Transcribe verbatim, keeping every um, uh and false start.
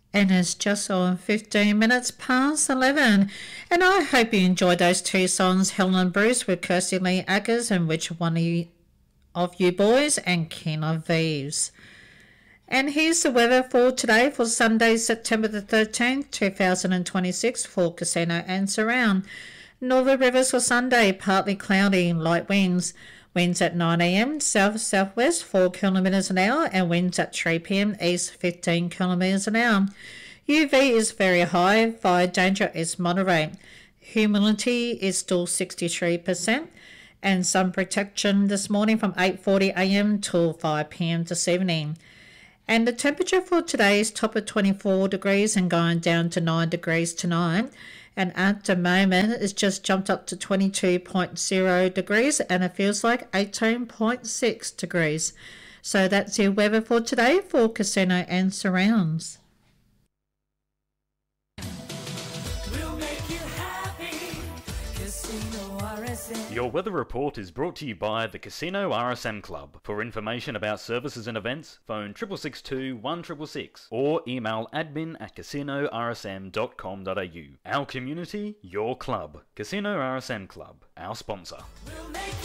And it's just on fifteen minutes past eleven. And I hope you enjoyed those two songs, Helen and Bruce with Kirsty Lee Ackers and Which One of You, of you Boys and Keanu Reeves. And here's the weather for today for Sunday, September the thirteenth, two thousand twenty-six for Casino and Surround. Northern Rivers for Sunday, partly cloudy, light winds. Winds at nine a m, south-southwest four kilometres an hour, and winds at three p m, east fifteen kilometres an hour. U V is very high, fire danger is moderate. Humidity is still sixty-three percent, and sun protection this morning from eight forty a m till five p m this evening. And the temperature for today is top of twenty-four degrees and going down to nine degrees tonight. And at the moment, it's just jumped up to twenty-two point zero degrees and it feels like eighteen point six degrees. So that's your weather for today for Casino and Surrounds. Your weather report is brought to you by the Casino R S M Club. For information about services and events, phone six six six two, one six six six or email admin at casino r s m dot com dot a u. Our community, your club. Casino R S M Club, our sponsor. We'll make